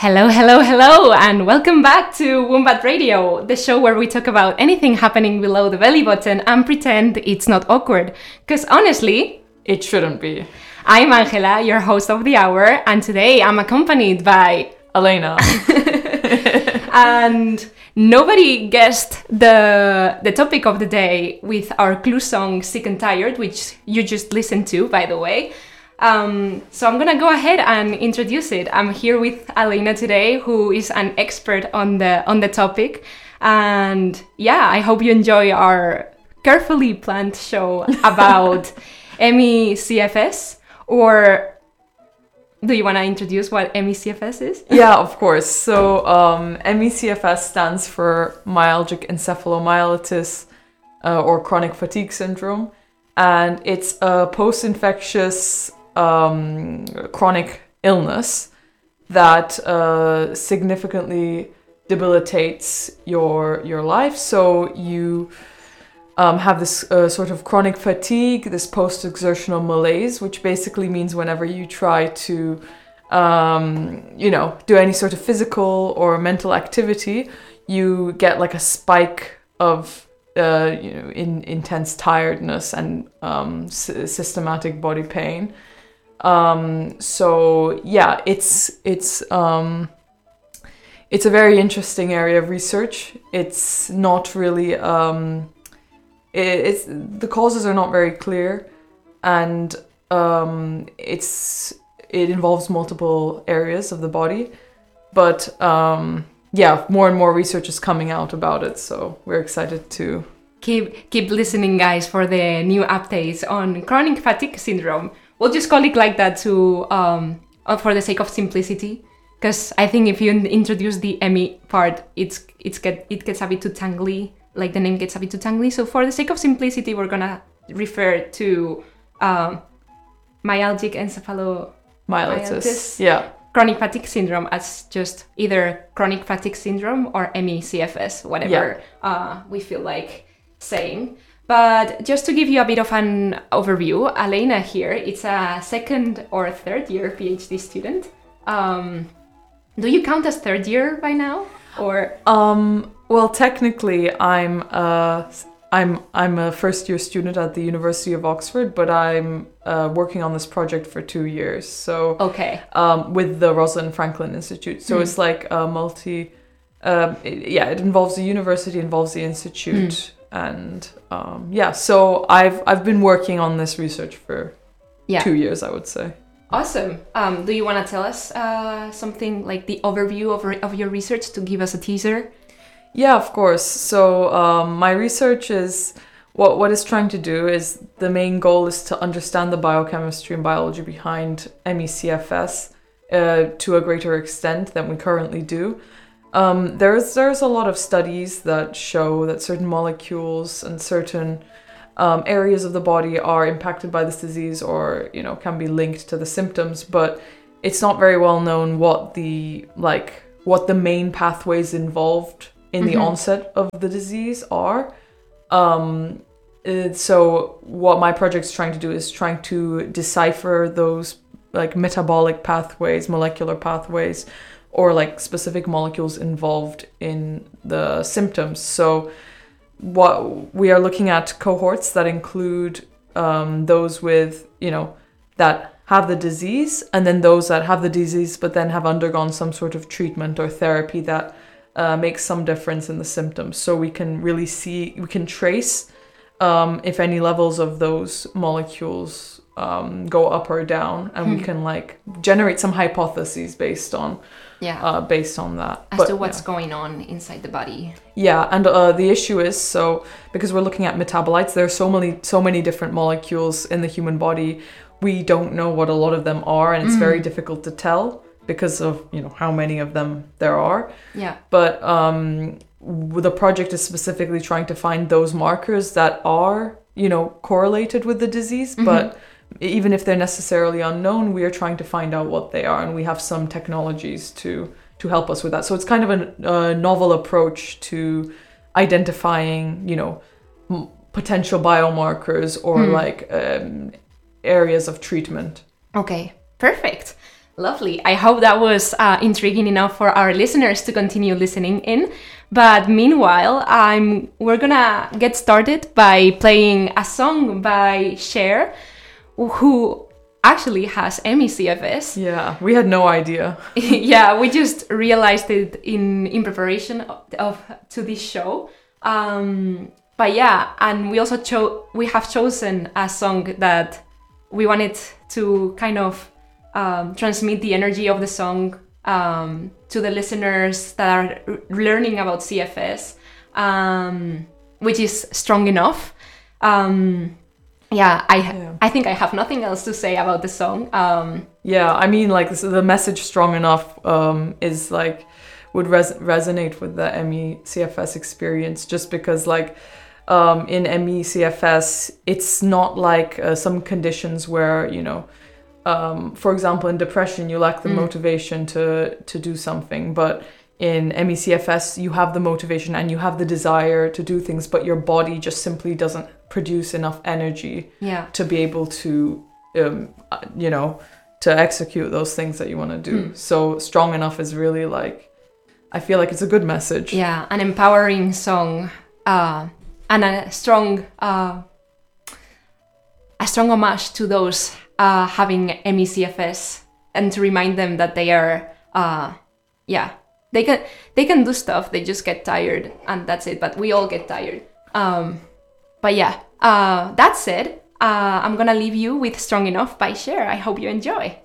Hello, hello, hello, and welcome back to Wombat Radio, the show where we talk about anything happening below the belly button and pretend it's not awkward. Because honestly, it shouldn't be. I'm Angela, your host of the hour, and today I'm accompanied by Elena. And nobody guessed the topic of the day with our clue song Sick and Tired, which you just listened to, by the way. So I'm gonna go ahead and introduce it. I'm here with Elena today, who is an expert on the topic, and yeah, I hope you enjoy our carefully planned show about ME/CFS. Or do you want to introduce what ME/CFS is? Yeah, of course. So ME/CFS stands for myalgic encephalomyelitis or chronic fatigue syndrome, and it's a post-infectious chronic illness that significantly debilitates your life. So you have this sort of chronic fatigue, this post-exertional malaise, which basically means whenever you try to do any sort of physical or mental activity, you get like a spike of intense tiredness and systematic body pain. So yeah, it's a very interesting area of research. It's not really it's the causes are not very clear, and it involves multiple areas of the body, but more and more research is coming out about it, so we're excited to keep listening, guys, for the new updates on chronic fatigue syndrome. We'll just call it like that to for the sake of simplicity, because I think if you introduce the ME part, it gets a bit too tangly. Like the name gets a bit too tangly. So for the sake of simplicity, we're gonna refer to myalgic encephalomyelitis, chronic fatigue syndrome, as just either chronic fatigue syndrome or ME/CFS, whatever we feel like saying. But just to give you a bit of an overview, Elena here, it's a second or third year PhD student. Do you count as third year by now, or? Well, technically, I'm a first year student at the University of Oxford, but I'm working on this project for 2 years. So okay, with the Rosalind Franklin Institute. So it's like a multi. It involves the university, involves the institute. And so I've been working on this research for 2 years, I would say. Awesome. Do you want to tell us something like the overview of your research to give us a teaser? Yeah, of course. So my research is what it's trying to do is the main goal is to understand the biochemistry and biology behind ME/CFS to a greater extent than we currently do. There's a lot of studies that show that certain molecules and certain areas of the body are impacted by this disease, or can be linked to the symptoms, but it's not very well known what the main pathways involved in the onset of the disease are. So what my project's trying to do is trying to decipher those like metabolic pathways, molecular pathways, or like specific molecules involved in the symptoms. So what we are looking at cohorts that include those with, that have the disease, and then those that have the disease but then have undergone some sort of treatment or therapy that makes some difference in the symptoms. So we can trace if any levels of those molecules go up or down, and we can like generate some hypotheses based on that. As to what's going on inside the body. Yeah, and the issue is, so because we're looking at metabolites, there are so many different molecules in the human body. We don't know what a lot of them are, and it's very difficult to tell because of how many of them there are. Yeah. But the project is specifically trying to find those markers that are correlated with the disease, but even if they're necessarily unknown, we are trying to find out what they are, and we have some technologies to help us with that. So it's kind of a novel approach to identifying, potential biomarkers or areas of treatment. Okay, perfect. Lovely. I hope that was intriguing enough for our listeners to continue listening in. But meanwhile, we're gonna get started by playing a song by Cher, who actually has ME/CFS. Yeah, we had no idea. Yeah, we just realized it in preparation to this show. But yeah, and we also we have chosen a song that we wanted to kind of transmit the energy of the song to the listeners that are learning about CFS, which is Strong Enough. I think I have nothing else to say about the song. Yeah, I mean, like, the message Strong Enough is like would resonate with the ME/CFS experience, just because like in ME/CFS it's not like some conditions where, you know, for example, in depression you lack the motivation to do something, but in ME/CFS you have the motivation and you have the desire to do things, but your body just simply doesn't produce enough energy to be able to you know, to execute those things that you want to do. So Strong Enough is really like, I feel like it's a good message. Yeah, an empowering song, and a strong homage to those having ME/CFS, and to remind them that they are, they can do stuff. They just get tired, and that's it. But we all get tired. But yeah, that said, I'm gonna leave you with Strong Enough by Cher. I hope you enjoy.